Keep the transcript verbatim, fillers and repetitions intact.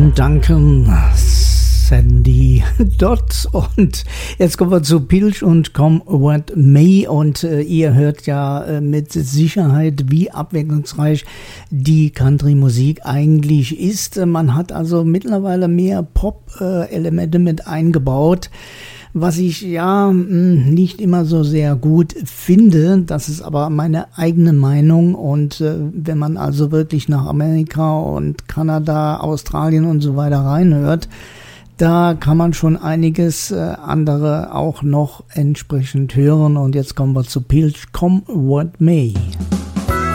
Brian Duncan, Sandy Dot, und jetzt kommen wir zu Pilch und Come What May, und äh, ihr hört ja äh, mit Sicherheit, wie abwechslungsreich die Country-Musik eigentlich ist. Man hat also mittlerweile mehr Pop-Elemente äh, mit eingebaut, was ich ja nicht immer so sehr gut finde. Das ist aber meine eigene Meinung, und äh, wenn man also wirklich nach Amerika und Kanada, Australien und so weiter reinhört, da kann man schon einiges äh, andere auch noch entsprechend hören. Und jetzt kommen wir zu Pilch, Come What May.